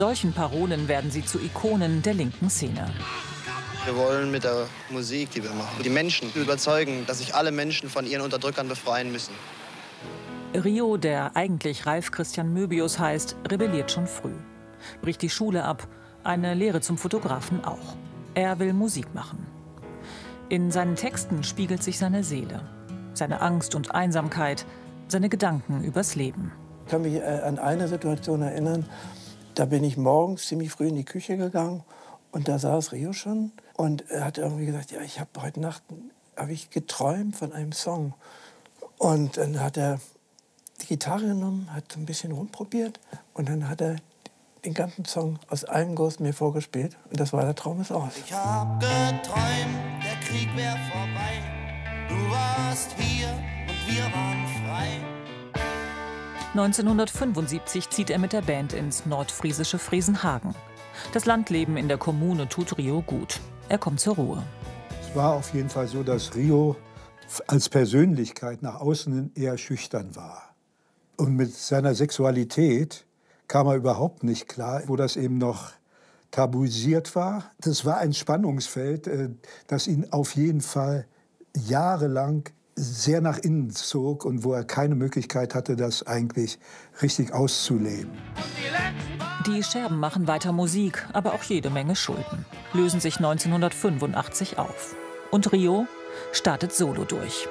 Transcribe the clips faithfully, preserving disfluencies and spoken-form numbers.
Solchen Parolen werden sie zu Ikonen der linken Szene. Wir wollen mit der Musik, die wir machen, die Menschen überzeugen, dass sich alle Menschen von ihren Unterdrückern befreien müssen. Rio, der eigentlich Ralf Christian Möbius heißt, rebelliert schon früh. Bricht die Schule ab, eine Lehre zum Fotografen auch. Er will Musik machen. In seinen Texten spiegelt sich seine Seele, seine Angst und Einsamkeit, seine Gedanken übers Leben. Ich kann mich äh, an eine Situation erinnern, da bin ich morgens ziemlich früh in die Küche gegangen und da saß Rio schon und er hat irgendwie gesagt, ja, ich habe heute Nacht habe ich geträumt von einem Song. Und dann hat er die Gitarre genommen, hat ein bisschen rumprobiert und dann hat er den ganzen Song aus einem Guss mir vorgespielt und das war Der Traum ist aus. Ich hab geträumt, der Krieg wär vorbei. Du warst hier und wir waren frei. neunzehnhundertfünfundsiebzig zieht er mit der Band ins nordfriesische Friesenhagen. Das Landleben in der Kommune tut Rio gut. Er kommt zur Ruhe. Es war auf jeden Fall so, dass Rio als Persönlichkeit nach außen eher schüchtern war. Und mit seiner Sexualität kam er überhaupt nicht klar, wo das eben noch tabuisiert war. Das war ein Spannungsfeld, das ihn auf jeden Fall jahrelang sehr nach innen zog und wo er keine Möglichkeit hatte, das eigentlich richtig auszuleben. Die Scherben machen weiter Musik, aber auch jede Menge Schulden, lösen sich neunzehnhundertfünfundachtzig auf. Und Rio startet solo durch.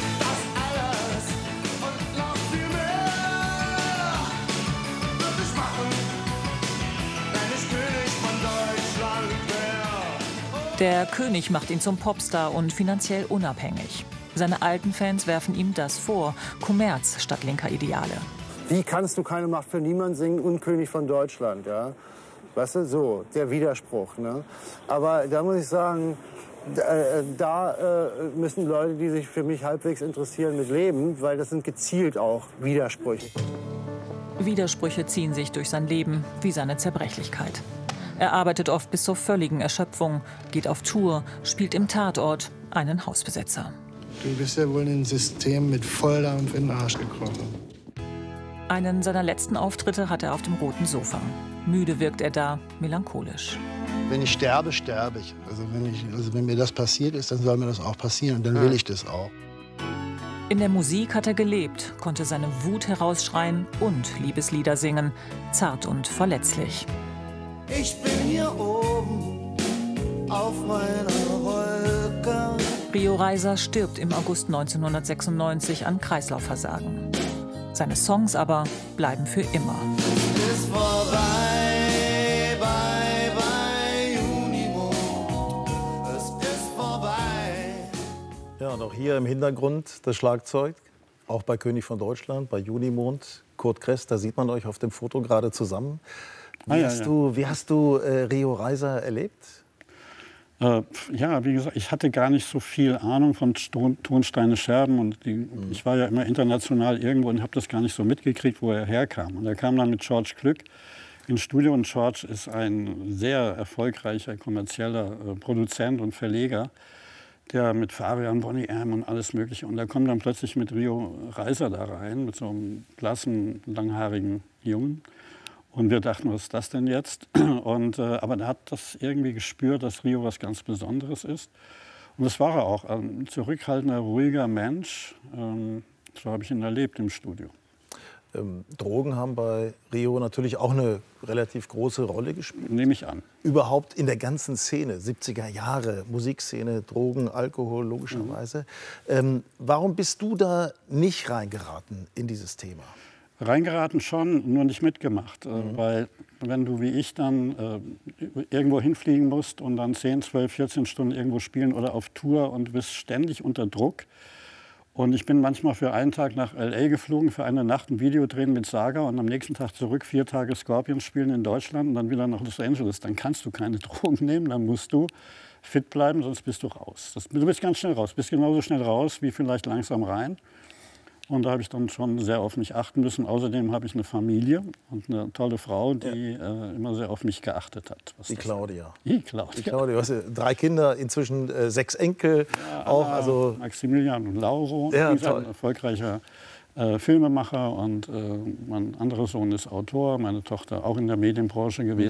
Der König macht ihn zum Popstar und finanziell unabhängig. Seine alten Fans werfen ihm das vor, Kommerz statt linker Ideale. Wie kannst du keine Macht für niemanden singen und König von Deutschland, ja? Weißt du, so, der Widerspruch, ne? Aber da muss ich sagen, da, da äh, müssen Leute, die sich für mich halbwegs interessieren, mit leben, weil das sind gezielt auch Widersprüche. Widersprüche ziehen sich durch sein Leben wie seine Zerbrechlichkeit. Er arbeitet oft bis zur völligen Erschöpfung, geht auf Tour, spielt im Tatort einen Hausbesetzer. Du bist ja wohl in ein System mit Volldampf in den Arsch gekrochen. Einen seiner letzten Auftritte hat er auf dem roten Sofa. Müde wirkt er da, melancholisch. Wenn ich sterbe, sterbe ich. Also wenn, ich, also wenn mir das passiert ist, dann soll mir das auch passieren und dann will ich das auch. In der Musik hat er gelebt, konnte seine Wut herausschreien und Liebeslieder singen, zart und verletzlich. Ich bin hier oben auf meiner Wolke. Rio Reiser stirbt im August neunzehnhundertsechsundneunzig an Kreislaufversagen. Seine Songs aber bleiben für immer. Es ist vorbei, bye, bye, Junimond. Es ist vorbei. Ja, und auch hier im Hintergrund das Schlagzeug, auch bei König von Deutschland, bei Junimond, Kurt Kress, da sieht man euch auf dem Foto gerade zusammen. Wie, ah, ja, hast, ja. Du, wie hast du äh, Rio Reiser erlebt? Äh, ja, wie gesagt, ich hatte gar nicht so viel Ahnung von Tonsteine Scherben. Und die, mhm. ich war ja immer international irgendwo und habe das gar nicht so mitgekriegt, wo er herkam. Und er kam dann mit George Glück ins Studio. Und George ist ein sehr erfolgreicher kommerzieller äh, Produzent und Verleger, der mit Fabian, Bonnie M und alles Mögliche. Und da kommt dann plötzlich mit Rio Reiser da rein, mit so einem blassen, langhaarigen Jungen. Und wir dachten, was ist das denn jetzt? Und, äh, aber er hat das irgendwie gespürt, dass Rio was ganz Besonderes ist. Und das war er auch. Ein zurückhaltender, ruhiger Mensch. Ähm, so habe ich ihn erlebt im Studio. Ähm, Drogen haben bei Rio natürlich auch eine relativ große Rolle gespielt. Nehme ich an. Überhaupt in der ganzen Szene, siebziger Jahre, Musikszene, Drogen, Alkohol, logischerweise. Mhm. Ähm, warum bist du da nicht reingeraten in dieses Thema? Reingeraten schon, nur nicht mitgemacht. Mhm. Weil wenn du wie ich dann äh, irgendwo hinfliegen musst und dann zehn, zwölf, vierzehn Stunden irgendwo spielen oder auf Tour und du bist ständig unter Druck. Und ich bin manchmal für einen Tag nach L A geflogen, für eine Nacht ein Video drehen mit Saga und am nächsten Tag zurück vier Tage Scorpions spielen in Deutschland und dann wieder nach Los Angeles. Dann kannst du keine Drogen nehmen, dann musst du fit bleiben, sonst bist du raus. Das, du bist ganz schnell raus, bist genauso schnell raus wie vielleicht langsam rein. Und da habe ich dann schon sehr auf mich achten müssen. Außerdem habe ich eine Familie und eine tolle Frau, die ja. äh, immer sehr auf mich geachtet hat. Die Claudia. Die Claudia. Die Claudia. Du hast ja drei Kinder, inzwischen äh, sechs Enkel. Ja, auch, Anna, also Maximilian und Lauro. Ja, die sind ein erfolgreicher äh, Filmemacher und äh, mein anderer Sohn ist Autor, meine Tochter auch in der Medienbranche gewesen.